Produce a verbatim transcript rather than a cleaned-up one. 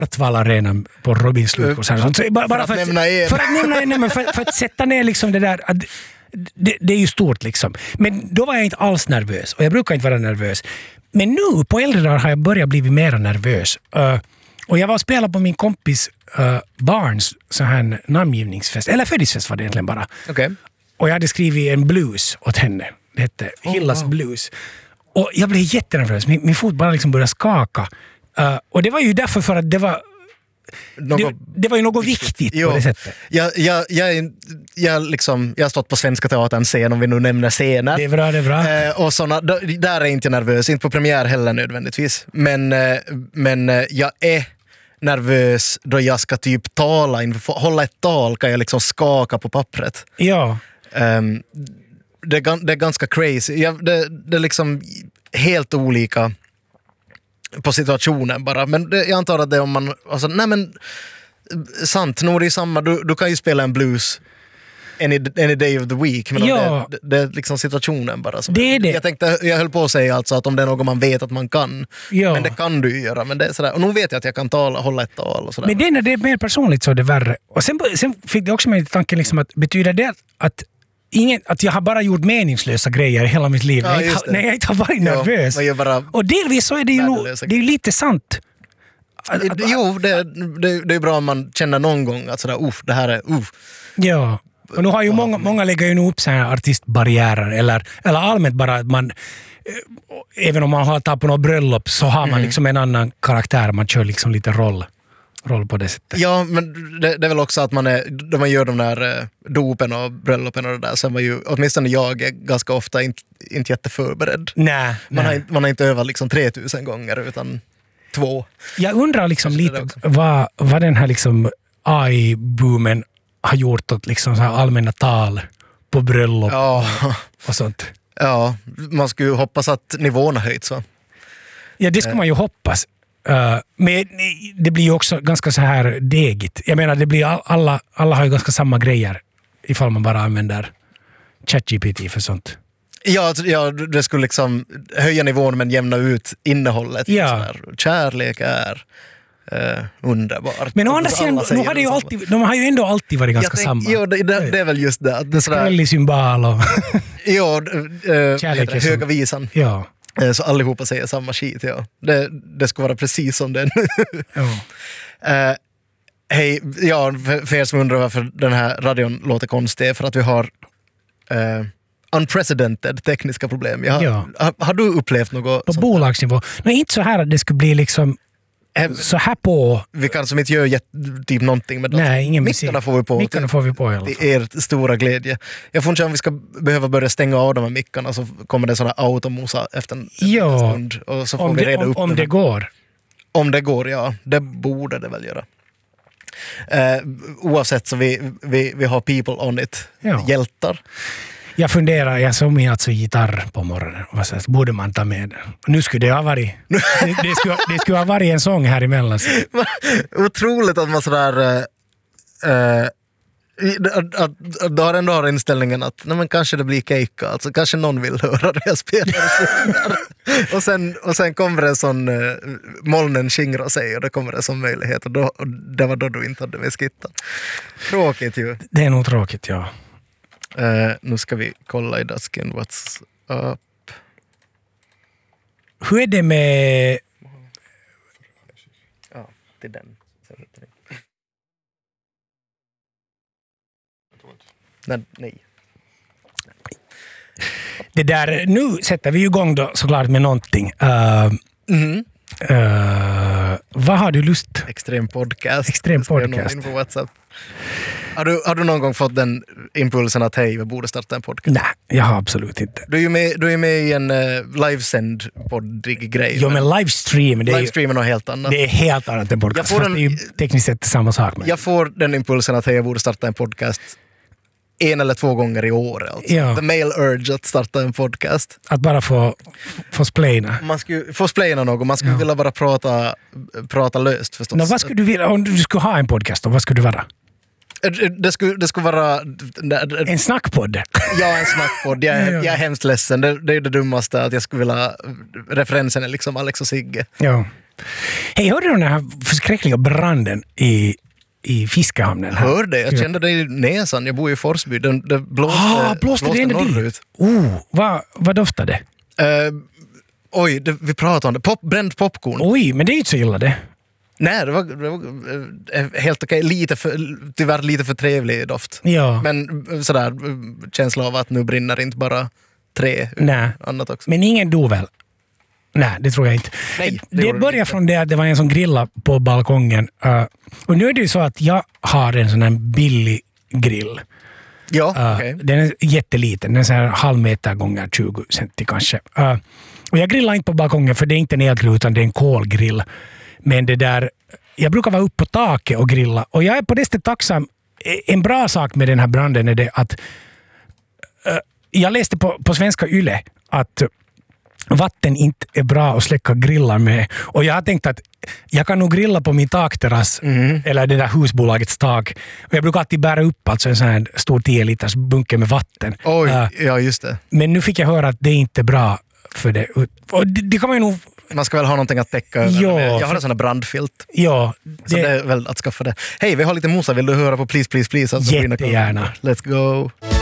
Hartwall Arena på Robin slutkonsert. Så bara, bara för, för, att, nämna för att nämna nej, men för, för att sätta ner liksom det där att, det, det är ju stort liksom. Men då var jag inte alls nervös och jag brukar inte vara nervös. Men nu på äldre dagar har jag börjat bli mer nervös. Uh, och jag var och spelade på min kompis uh, Barnes så här namngivningsfest. Eller födelsedagsfest var det egentligen bara. Okay. Och jag hade skrivit en blues åt henne. Det hette oh, Hillas wow. Blues. Och jag blev jättenervös. Min, min fot bara liksom började skaka. Uh, och det var ju därför för att det var något, det, det var ju något viktigt jo, på det sättet. Jag, jag, jag, jag, liksom, jag har stått på Svenska Teaterns scen, om vi nu nämner scener. Det är bra, det är bra. Eh, och såna, där är inte nervös, inte på premiär heller nödvändigtvis. Men, eh, men eh, jag är nervös då jag ska typ tala, hålla ett tal kan jag liksom skaka på pappret. Ja. Um, det, är, det är ganska crazy. Jag, det, det är liksom helt olika på situationen bara. Men det, jag antar att det är om man... Alltså, nej men, sant, nog är det samma. Du, du kan ju spela en blues any, any day of the week. Men ja. det, det är liksom situationen bara. Som det är det. Jag tänkte, jag höll på att säga alltså att om det är något man vet att man kan. Ja. Men det kan du ju göra. Men det är sådär. Och nu vet jag att jag kan tala, hålla ett tal och sådär. Men det, när det är mer personligt så är det värre. Och sen, sen fick det också med tanken liksom att betyder det att Ingen, att jag har bara gjort meningslösa grejer i hela mitt liv. Ja, jag inte, nej, jag inte har varit nervös. Jo, bara och delvis så är det ju nog, det är lite sant. Att, att, jo, det, det, det är bra om man känner någon gång att sådär, uff, det här är uff. Ja, och nu har ju många, många lägger ju nu upp så här artistbarriärer eller, eller allmänt bara att man, även om man har tagit på något bröllop så har man mm. liksom en annan karaktär, man kör liksom lite roll. roll på det sättet. Ja, men det, det är väl också att man är, då man gör de där eh, dopen och bröllopen och det där, så var ju, åtminstone jag är ganska ofta inte, inte jätteförberedd. Nej, man, nej. Har, man har inte övat liksom tre tusen gånger utan två. Jag undrar liksom lite vad, vad den här liksom A I-boomen har gjort åt liksom så här allmänna tal på bröllop ja. och, och sånt. Ja, man skulle ju hoppas att nivån har höjts va? Ja, det ska man ju hoppas. Uh, men det blir ju också ganska så här degigt. Jag menar, det blir all, alla, alla har ju ganska samma grejer ifall man bara använder ChatGPT för sånt. Ja, ja, det skulle liksom höja nivån men jämna ut innehållet. Ja. Kärlek är uh, underbart. Men å andra sidan, nu har det ju alltid, de har ju ändå alltid varit ganska tänk, samma. Jo, det, det, det är väl just det. Att det Skrällig symbol och... ja, uh, höga visan. Ja. Så allihopa säger samma skit, ja. Det, det ska vara precis som den. Ja. uh, Hej, ja, för, för er som undrar varför den här radion låter konstig, för att vi har uh, unprecedented tekniska problem. Jag, ja. har, har du upplevt något? På bolagsnivå? Men inte så här att det skulle bli liksom så här på... Vi kan som inte göra typ någonting med det. Nej, ingen mickarna får vi på. Mickarna får vi på i alla fall. Det är er stora glädje. Jag får inte om vi ska behöva börja stänga av de här mickarna så kommer det sådana automosa efter en, ja. en stund. Och så får om vi det, reda om, upp om det. det går. Om det går, ja. Det borde det väl göra. Eh, oavsett så vi, vi, vi har people on it. Ja. Hjältar. Jag funderar, jag såg mig alltså gitarr på morgonen. Och så borde man ta med den. Nu skulle det ha varit det, det, skulle, det skulle ha varit en sång här emellan. Otroligt att man sådär äh, att, att, att du har ändå har inställningen att nej, men kanske det blir keikka, alltså kanske någon vill höra det jag spelar och sen, och sen kommer det sån äh, molnen skingrar sig och det kommer det som möjlighet och, då, och det var då du inte hade med skittan. Tråkigt ju. Det är nog tråkigt, ja. Uh, nu ska vi kolla i dasken what's up. Hur är det med... Ja, det är den. Nej, nej. Det där, nu sätter vi igång då såklart med någonting. Uh, mm. uh, vad har du lust? Extrem podcast. Extrem podcast. På WhatsApp. Har du, har du någon gång fått den impulsen att hej, vi borde starta en podcast? Nej, jag har absolut inte. Du är ju med, du är med i en uh, livesänd poddig grej. Jo, men livestream, det är livestream är något helt annat. Det är helt annat än podcast. Fast en, det är ju tekniskt sett samma sak. Men. Jag får den impulsen att hej, jag borde starta en podcast en eller två gånger i år. Alltså. Ja. The male urge att starta en podcast. Att bara få, få splaina. Man skulle få splaina något. Man skulle ja. vilja bara prata, prata löst förstås. No, vad skulle du vilja, om du skulle ha en podcast då, vad skulle du vara? Det skulle, det skulle vara... En snackpodd? Ja, en snackpodd. Jag är, jag är hemskt ledsen. Det, det är det dummaste att jag skulle vilja... Referensen är liksom Alex och Sigge. Ja. Hej, hörde du den här förskräckliga branden i, i Fiskehamnen? Här? Hörde, jag kände det i näsan. Jag bor i Forsby. Det, det blåste, ah, blåste, blåste det norrut. Oh, vad, vad doftade det? Uh, oj, det, vi pratade om det. Pop, bränd popcorn. Oj, men det är ju inte så illa det. Nej, det var, det var uh, helt okej. Lite för, tyvärr lite för trevlig doft. Ja. Men sådär, känsla av att nu brinner inte bara tre. Nej. Annat också. Men ingen dog väl? Nej, det tror jag inte. Nej, det det började från det att det var en som grillade på balkongen. Uh, och nu är det ju så att jag har en sån här billig grill. Ja, uh, okay. Den är jätteliten. Den är så här halv meter gånger tjugo centi kanske. Uh, och jag grillar inte på balkongen för det är inte en elgrill utan det är en kolgrill. Men det där, jag brukar vara uppe på taket och grilla. Och jag är på det sättet tacksam. En bra sak med den här branden är det att uh, jag läste på, på svenska Yle att vatten inte är bra att släcka grillar med. Och jag har tänkt att jag kan nog grilla på min takterrass mm. eller det där husbolagets tak. Och jag brukar alltid bära upp alltså en sån här stor tio liters bunke med vatten. Oj, uh, ja just det. Men nu fick jag höra att det inte är bra för det. Och det, det kan man ju nog... Man ska väl ha någonting att täcka över. Ja, jag har en sån här brandfilt. Ja. Det... Så det är väl att skaffa det. Hej, vi har lite mosa. Vill du höra på Please, Please, Please? Alltså, jättegärna. Let's go.